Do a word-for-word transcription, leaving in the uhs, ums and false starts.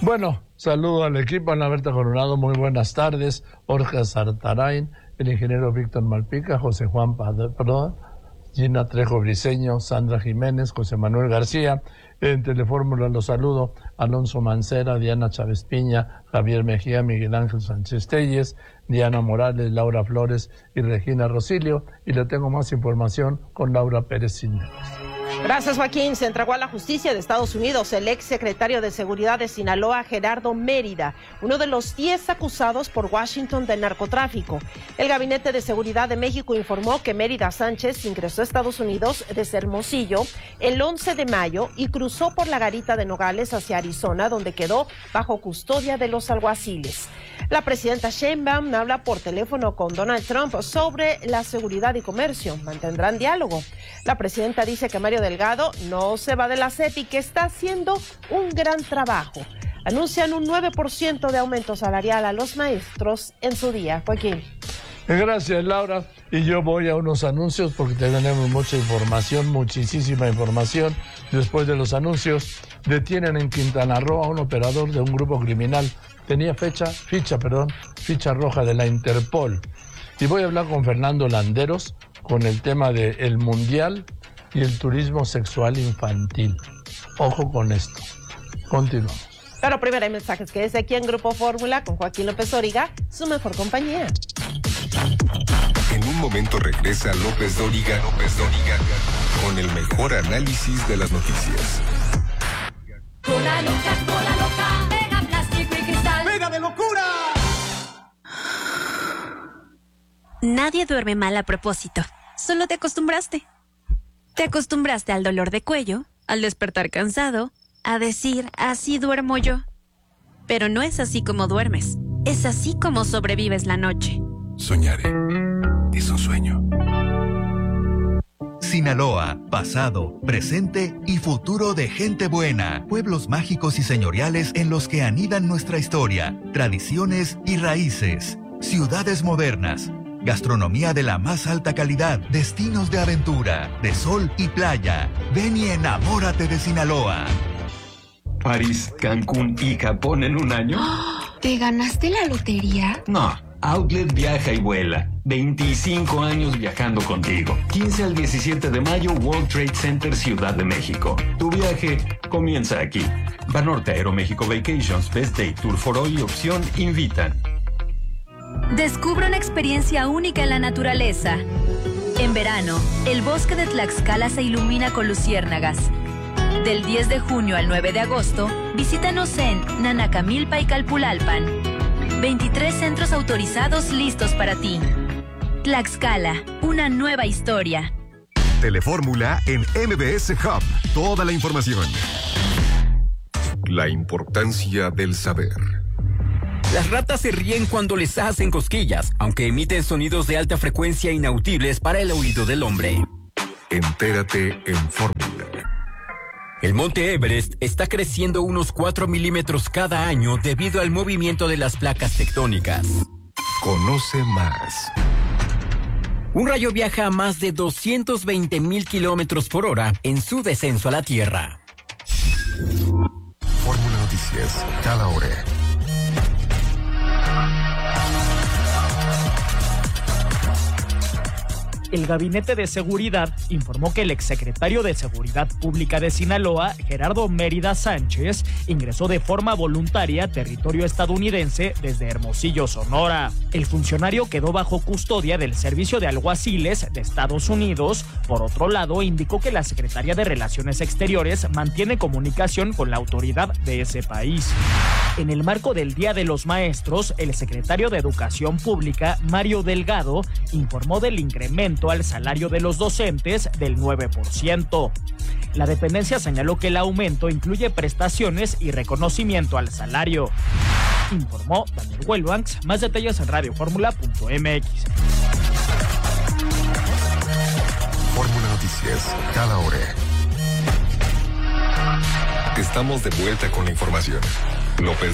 Bueno, saludo al equipo, Ana Berta Coronado, muy buenas tardes, Jorge Sartarain, el ingeniero Víctor Malpica, José Juan Padrón, Gina Trejo Briceño, Sandra Jiménez, José Manuel García. En Telefórmula los saludo, Alonso Mancera, Diana Chávez Piña, Javier Mejía, Miguel Ángel Sánchez Telles, Diana Morales, Laura Flores y Regina Rosilio. Y le tengo más información con Laura Pérez Cisneros. Gracias, Joaquín. Se entregó a la justicia de Estados Unidos el ex secretario de Seguridad de Sinaloa, Gerardo Mérida, uno de los diez acusados por Washington de narcotráfico. El Gabinete de Seguridad de México informó que Mérida Sánchez ingresó a Estados Unidos desde Hermosillo el once de mayo y cruzó por la garita de Nogales hacia Arizona, donde quedó bajo custodia de los alguaciles. La presidenta Sheinbaum habla por teléfono con Donald Trump sobre la seguridad y comercio. Mantendrán diálogo. La presidenta dice que Mario Delgado no se va de la C E P y que está haciendo un gran trabajo. Anuncian un nueve por ciento de aumento salarial a los maestros en su día. Joaquín. Gracias, Laura. Y yo voy a unos anuncios porque tenemos mucha información, muchísima información. Después de los anuncios, detienen en Quintana Roo a un operador de un grupo criminal. Tenía fecha, ficha, perdón, ficha roja de la Interpol. Y voy a hablar con Fernando Landeros con el tema del Mundial y el turismo sexual infantil. Ojo con esto. Continuamos. Pero primero hay mensajes que desde aquí en Grupo Fórmula con Joaquín López Dóriga, su mejor compañía. En un momento regresa López Dóriga, López Dóriga, con el mejor análisis de las noticias. Cola loca, cola loca, pega plástico y cristal. ¡Pega de locura! Nadie duerme mal a propósito, solo te acostumbraste. Te acostumbraste al dolor de cuello, al despertar cansado, a decir, así duermo yo. Pero no es así como duermes, es así como sobrevives la noche. Soñaré es un sueño. Sinaloa, pasado, presente y futuro de gente buena. Pueblos mágicos y señoriales en los que anidan nuestra historia, tradiciones y raíces. Ciudades modernas. Gastronomía de la más alta calidad, destinos de aventura, de sol y playa. Ven y enamórate de Sinaloa. París, Cancún y Japón en un año. ¿Te ganaste la lotería? No, Outlet viaja y vuela. veinticinco años viajando contigo. quince al diecisiete de mayo, World Trade Center, Ciudad de México. Tu viaje comienza aquí. Banorte Aeroméxico Vacations, Best Day, Tour for All y Opción invitan. Descubre una experiencia única en la naturaleza. En verano, el bosque de Tlaxcala se ilumina con luciérnagas. Del diez de junio al nueve de agosto, visítanos en Nanacamilpa y Calpulalpan. veintitrés centros autorizados listos para ti. Tlaxcala, una nueva historia. Telefórmula en M B S Hub. Toda la información. La importancia del saber. Las ratas se ríen cuando les hacen cosquillas, aunque emiten sonidos de alta frecuencia inaudibles para el oído del hombre. Entérate en Fórmula. El monte Everest está creciendo unos cuatro milímetros cada año debido al movimiento de las placas tectónicas. Conoce más. Un rayo viaja a más de doscientos veinte mil kilómetros por hora en su descenso a la Tierra. Fórmula Noticias, cada hora. El Gabinete de Seguridad informó que el exsecretario de Seguridad Pública de Sinaloa, Gerardo Mérida Sánchez, ingresó de forma voluntaria a territorio estadounidense desde Hermosillo, Sonora. El funcionario quedó bajo custodia del Servicio de Alguaciles de Estados Unidos. Por otro lado, indicó que la Secretaría de Relaciones Exteriores mantiene comunicación con la autoridad de ese país. En el marco del Día de los Maestros, el secretario de Educación Pública, Mario Delgado, informó del incremento al salario de los docentes del nueve por ciento. La dependencia señaló que el aumento incluye prestaciones y reconocimiento al salario. Informó Daniel Huelbanks. Más detalles en radioformula punto m x. Fórmula Noticias, cada hora. Estamos de vuelta con la información. López